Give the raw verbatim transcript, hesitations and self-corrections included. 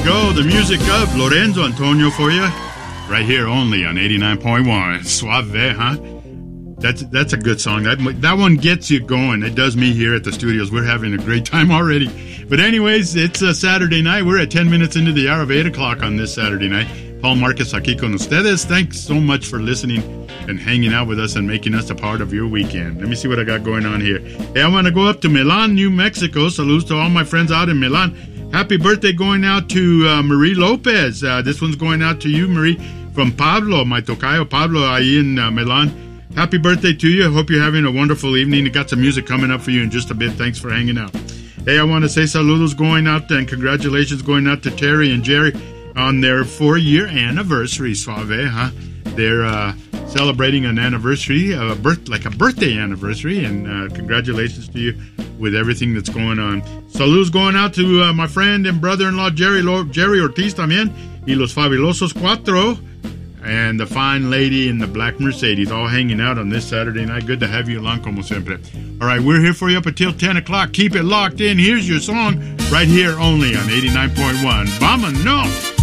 go. The music of Lorenzo Antonio for you. Right here only on eighty-nine point one. Suave, huh? That's that's a good song. That that one gets you going. It does me here at the studios. We're having a great time already. But anyways, it's a Saturday night. We're at ten minutes into the hour of eight o'clock on this Saturday night. Paul Marcus aquí con ustedes. Thanks so much for listening and hanging out with us and making us a part of your weekend. Let me see what I got going on here. Hey, I want to go up to Milan, New Mexico. Salutes to all my friends out in Milan. Happy birthday going out to uh, Marie Lopez. Uh, this one's going out to you, Marie, from Pablo, my tocayo Pablo, ahí in uh, Milan. Happy birthday to you. I hope you're having a wonderful evening. I got some music coming up for you in just a bit. Thanks for hanging out. Hey, I want to say saludos going out and congratulations going out to Terry and Jerry on their four-year anniversary. Suave, huh? They're uh, celebrating an anniversary, a birth, like a birthday anniversary, and uh, congratulations to you with everything that's going on. Saludos going out to uh, my friend and brother-in-law Jerry Jerry Ortiz también, y los fabulosos cuatro, and the fine lady in the black Mercedes, all hanging out on this Saturday night. Good to have you along, como siempre. All right, we're here for you up until ten o'clock. Keep it locked in. Here's your song right here only on eighty-nine point one. Vámonos!